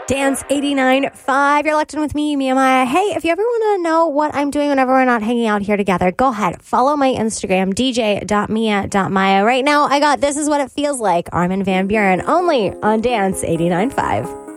Dance 89.5. You're locked in with me, Mia Maya. Hey, if you ever want to know what I'm doing whenever we're not hanging out here together, go ahead. Follow my Instagram, dj.mia.maya. Right now, I got This Is What It Feels Like, Armin van Buuren, only on Dance 89.5.